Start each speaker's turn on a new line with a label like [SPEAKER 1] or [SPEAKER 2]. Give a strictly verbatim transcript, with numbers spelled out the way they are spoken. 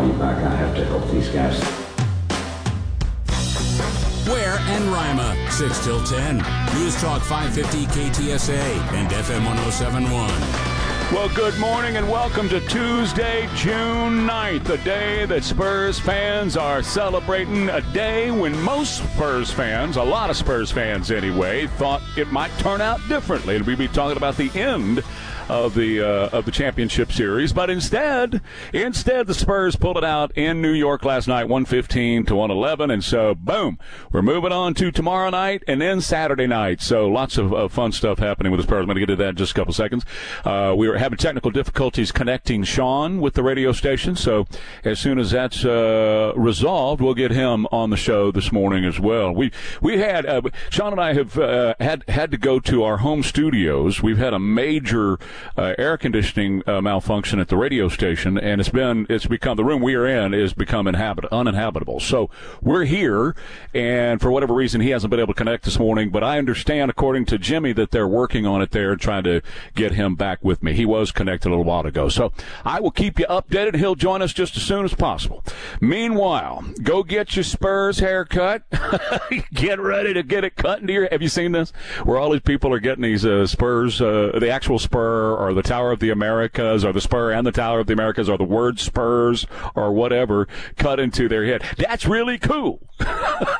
[SPEAKER 1] feedback I have to help these guys.
[SPEAKER 2] Ware and Rima, six till ten. News Talk five fifty K T S A and F M one oh seven point one.
[SPEAKER 3] Well, good morning and welcome to Tuesday, June ninth, the day that Spurs fans are celebrating, a day when most Spurs fans, a lot of Spurs fans anyway, thought it might turn out differently. And we'd be talking about the end of the uh, of the championship series, but instead, instead the Spurs pulled it out in New York last night, one fifteen to one eleven, and so boom, we're moving on to tomorrow night and then Saturday night. So lots of uh, fun stuff happening with the Spurs. I'm going to get to that in just a couple seconds. Uh, we were having technical difficulties connecting Sean with the radio station, so as soon as that's uh, resolved, we'll get him on the show this morning as well. We we had uh, Sean and I have uh, had had to go to our home studios. We've had a major Uh, air conditioning uh, malfunction at the radio station, and it's been it's become the room we are in is become inhabit- uninhabitable. So we're here, and for whatever reason he hasn't been able to connect this morning. But I understand, according to Jimmy, that they're working on it there and trying to get him back with me. He was connected a little while ago, so I will keep you updated. He'll join us just as soon as possible. Meanwhile, go get your Spurs haircut. Get ready to get it cut into your. Have you seen this? Where all these people are getting these uh, Spurs, uh, the actual Spur, or the Tower of the Americas, or the Spur and the Tower of the Americas, or the word Spurs, or whatever, cut into their head. That's really cool.